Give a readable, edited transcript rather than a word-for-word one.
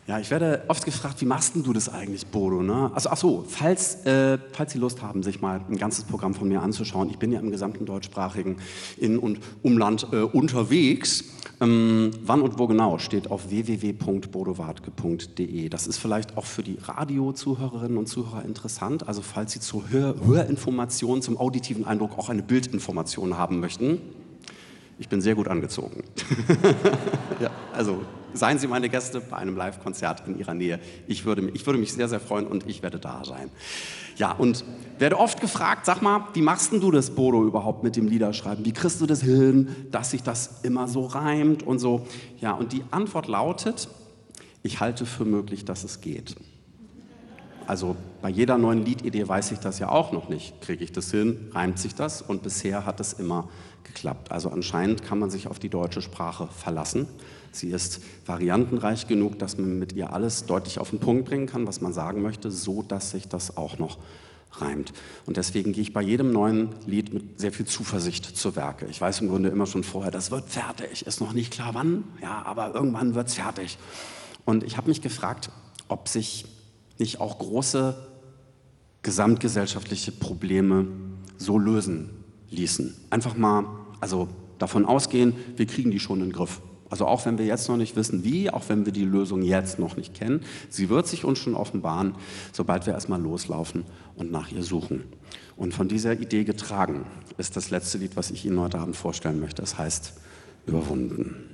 Ja, ich werde oft gefragt, wie machst denn du das eigentlich, Bodo? Ne? Also, ach so, falls Sie Lust haben, sich mal ein ganzes Programm von mir anzuschauen, ich bin ja im gesamten deutschsprachigen In- und Umland unterwegs. Wann und wo genau steht auf www.bodowartke.de. Das ist vielleicht auch für die Radiozuhörerinnen und Zuhörer interessant. Also falls Sie zur Hörinformation, zum auditiven Eindruck auch eine Bildinformation haben möchten. Ich bin sehr gut angezogen. Ja, also seien Sie meine Gäste bei einem Live-Konzert in Ihrer Nähe. Ich würde mich sehr, sehr freuen und ich werde da sein. Ja, und werde oft gefragt, sag mal, wie machst denn du das, Bodo, überhaupt mit dem Liederschreiben? Wie kriegst du das hin, dass sich das immer so reimt und so? Ja, und die Antwort lautet, ich halte für möglich, dass es geht. Also bei jeder neuen Liedidee weiß ich das ja auch noch nicht. Kriege ich das hin? Reimt sich das? Und bisher hat es immer geklappt. Also anscheinend kann man sich auf die deutsche Sprache verlassen. Sie ist variantenreich genug, dass man mit ihr alles deutlich auf den Punkt bringen kann, was man sagen möchte, so dass sich das auch noch reimt. Und deswegen gehe ich bei jedem neuen Lied mit sehr viel Zuversicht zu Werke. Ich weiß im Grunde immer schon vorher, das wird fertig. Ist noch nicht klar wann, ja, aber irgendwann wird es fertig. Und ich habe mich gefragt, ob sich nicht auch große gesamtgesellschaftliche Probleme so lösen ließen. Einfach mal, also davon ausgehen, wir kriegen die schon in den Griff. Also auch wenn wir jetzt noch nicht wissen wie, auch wenn wir die Lösung jetzt noch nicht kennen, sie wird sich uns schon offenbaren, sobald wir erstmal loslaufen und nach ihr suchen. Und von dieser Idee getragen ist das letzte Lied, was ich Ihnen heute Abend vorstellen möchte. Es heißt Überwunden.